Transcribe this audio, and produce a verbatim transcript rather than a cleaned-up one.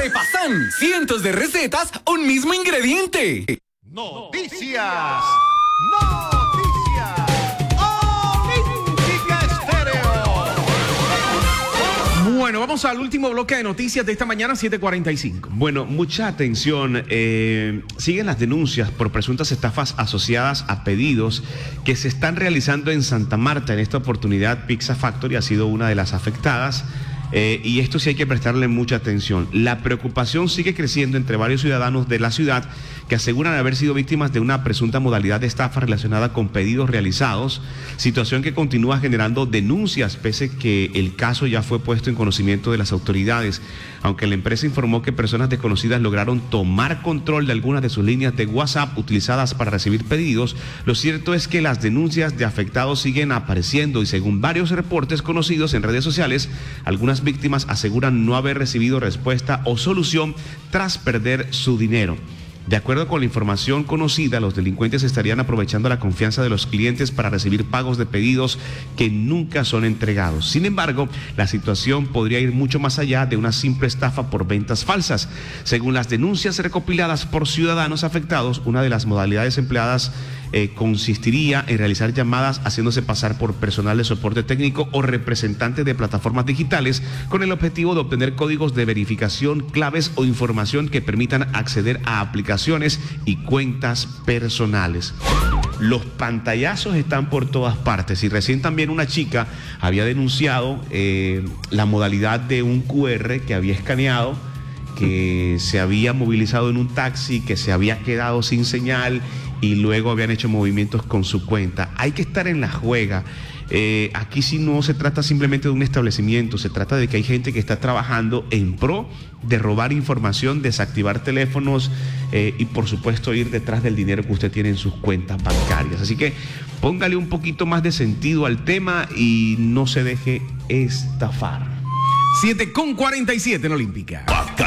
Arepasan, cientos de recetas, un mismo ingrediente. Noticias. Noticias. Olímpica Estéreo. Bueno, vamos al último bloque de noticias de esta mañana, siete cuarenta y cinco. Bueno, mucha atención. Eh, siguen las denuncias por presuntas estafas asociadas a pedidos que se están realizando en Santa Marta. En esta oportunidad, Pizza Factory ha sido una de las afectadas. Eh, y esto sí hay que prestarle mucha atención. La preocupación sigue creciendo entre varios ciudadanos de la ciudad que aseguran haber sido víctimas de una presunta modalidad de estafa relacionada con pedidos realizados, situación que continúa generando denuncias pese que el caso ya fue puesto en conocimiento de las autoridades. Aunque la empresa informó que personas desconocidas lograron tomar control de algunas de sus líneas de WhatsApp utilizadas para recibir pedidos, lo cierto es que las denuncias de afectados siguen apareciendo y según varios reportes conocidos en redes sociales, algunas víctimas aseguran no haber recibido respuesta o solución tras perder su dinero. De acuerdo con la información conocida, los delincuentes estarían aprovechando la confianza de los clientes para recibir pagos de pedidos que nunca son entregados. Sin embargo, la situación podría ir mucho más allá de una simple estafa por ventas falsas. Según las denuncias recopiladas por ciudadanos afectados, una de las modalidades empleadas eh, consistiría en realizar llamadas haciéndose pasar por personal de soporte técnico o representantes de plataformas digitales con el objetivo de obtener códigos de verificación, claves o información que permitan acceder a aplicaciones y cuentas personales. Los pantallazos están por todas partes y recién también una chica había denunciado eh, la modalidad de un cu erre que había escaneado, que se había movilizado en un taxi, que se había quedado sin señal y luego habían hecho movimientos con su cuenta. Hay que estar en la juega. Eh, aquí sí no se trata simplemente de un establecimiento, se trata de que hay gente que está trabajando en pro de robar información, desactivar teléfonos eh, y por supuesto ir detrás del dinero que usted tiene en sus cuentas bancarias. Así que póngale un poquito más de sentido al tema y no se deje estafar. siete con cuarenta y siete en Olímpica.